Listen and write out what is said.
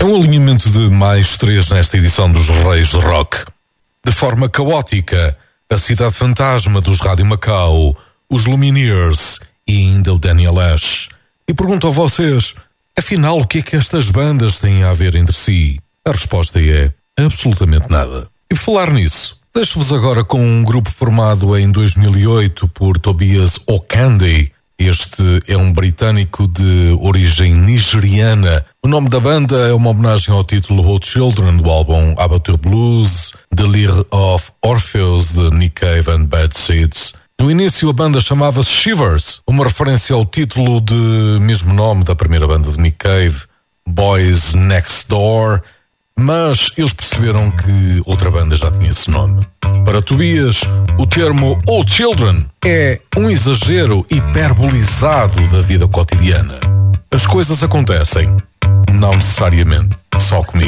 É um alinhamento de mais 3 nesta edição dos Reis do Rock. De forma caótica, a Cidade Fantasma dos Rádio Macau, os Lumineers e ainda o Daniel Ash. E pergunto a vocês, afinal, o que é que estas bandas têm a ver entre si? A resposta é absolutamente nada. E por falar nisso, deixo-vos agora com um grupo formado em 2008 por Tobias O'Candy. Este é um britânico de origem nigeriana. O nome da banda é uma homenagem ao título Old Children do álbum Abattoir Blues, The Lyre of Orpheus de Nick Cave and Bad Seeds. No início a banda chamava-se Shivers, uma referência ao título de mesmo nome da primeira banda de Nick Cave, Boys Next Door, mas eles perceberam que outra banda já tinha esse nome. Para Tobias, o termo Old Children é um exagero hiperbolizado da vida cotidiana. As coisas acontecem, não necessariamente só comigo.